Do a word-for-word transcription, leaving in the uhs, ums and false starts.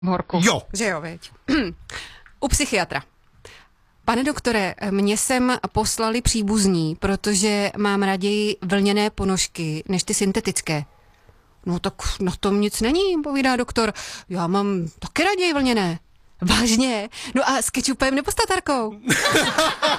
v horku. Jo. Že jo, veď. U psychiatra. Pane doktore, mě sem poslali příbuzní, protože mám raději vlněné ponožky než ty syntetické. No tak na tom nic není, povídá doktor. Já mám taky raději vlněné. Vážně? No a s kečupem nebo s tatarkou?